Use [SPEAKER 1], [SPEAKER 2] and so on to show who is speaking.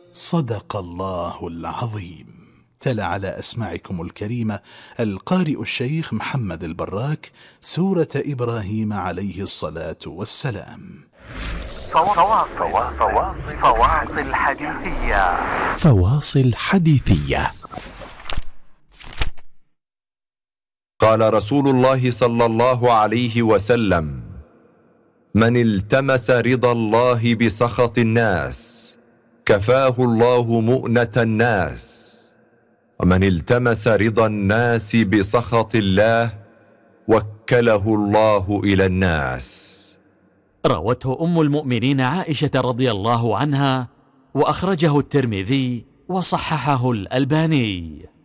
[SPEAKER 1] صدق الله العظيم. تلا على أسماعكم الكريمة القارئ الشيخ محمد البراك سورة إبراهيم عليه الصلاة والسلام.
[SPEAKER 2] فواصل حديثية.
[SPEAKER 3] فواصل حديثية.
[SPEAKER 4] قال رسول الله صلى الله عليه وسلم: من التمس رضا الله بسخط الناس كفاه الله مؤنة الناس، ومن التمس رضا الناس بسخط الله وكله الله إلى الناس.
[SPEAKER 5] روته أم المؤمنين عائشة رضي الله عنها، وأخرجه الترمذي وصححه الألباني.